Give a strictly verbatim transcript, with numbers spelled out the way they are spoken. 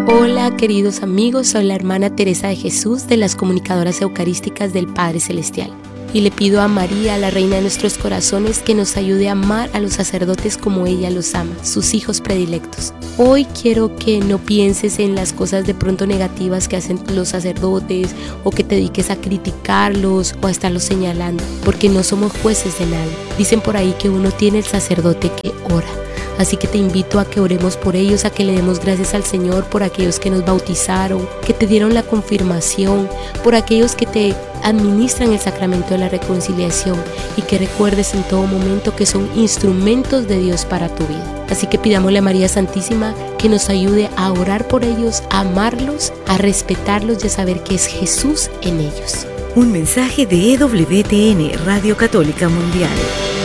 Hola queridos amigos, soy la hermana Teresa de Jesús de las Comunicadoras Eucarísticas del Padre Celestial y le pido a María, la Reina de nuestros corazones, que nos ayude a amar a los sacerdotes como ella los ama, sus hijos predilectos. Hoy quiero que no pienses en las cosas de pronto negativas que hacen los sacerdotes o que te dediques a criticarlos o a estarlos señalando, porque no somos jueces de nadie. Dicen por ahí que uno tiene el sacerdote que ora. Así que te invito a que oremos por ellos, a que le demos gracias al Señor por aquellos que nos bautizaron, que te dieron la confirmación, por aquellos que te administran el sacramento de la reconciliación, y que recuerdes en todo momento que son instrumentos de Dios para tu vida. Así que pidámosle a María Santísima que nos ayude a orar por ellos, a amarlos, a respetarlos y a saber que es Jesús en ellos. Un mensaje de E W T N, Radio Católica Mundial.